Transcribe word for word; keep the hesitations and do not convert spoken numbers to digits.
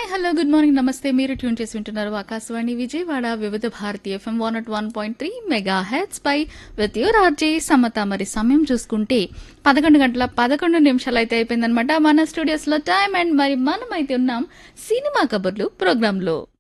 Hi hello good morning నమస్తే మీరు tune చేసి వింటున్నారు ఆకాశవాణి విజయవాడ వివిధ Bharati FM one not one point three mega heads pi with your RJ Samata. మరి సమయం చూసుకుంటే పదకొండు గంటల పదకొండు నిమిషాలు అయితే అయిపోయిందనమాట మన స్టూడియోస్ లో టైం. అండ్ మరి మనం అయితే ఉన్నాం సినిమా కబుర్లు ప్రోగ్రామ్ లో.